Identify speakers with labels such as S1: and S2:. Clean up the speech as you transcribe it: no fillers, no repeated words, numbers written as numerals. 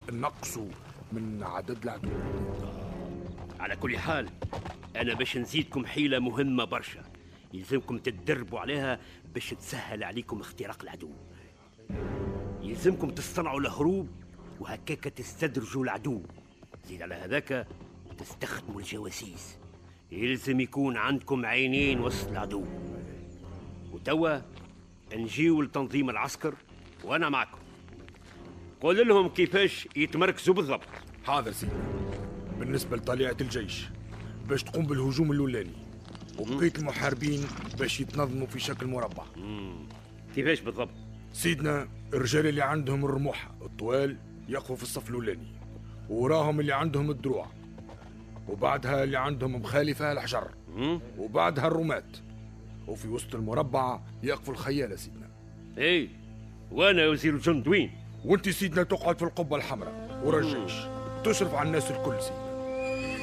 S1: نقصوا من عدد العدو.
S2: على كل حال أنا باش نزيدكم حيلة مهمة برشا يلزمكم تتدربوا عليها باش تسهل عليكم اختراق العدو. يلزمكم تصنعوا الهروب وهكاك تستدرجوا العدو. زيد على هذاك تستخدموا الجواسيس. يلزم يكون عندكم عينين وسط العدو. وتوا نجيو لتنظيم العسكر وانا معكم. قول لهم كيفاش يتمركزوا بالضبط.
S1: حاضر سيدي. بالنسبة لطليعة الجيش باش تقوم بالهجوم الأولاني، وبقية المحاربين باش يتنظموا في شكل مربع.
S2: كيفاش بالضبط؟
S1: سيدنا الرجال اللي عندهم الرموح الطوال يقفوا في الصف الأولاني، وراهم اللي عندهم الدروع، وبعدها اللي عندهم مخالفة الحجر، وبعدها الرماة، وفي وسط المربع يقفوا الخيالة سيدنا.
S2: ايه، وانا وزير الجند وين؟
S1: وانت سيدنا تقعد في القبة الحمراء ورا الجيش تشرف على الناس الكل سيدنا.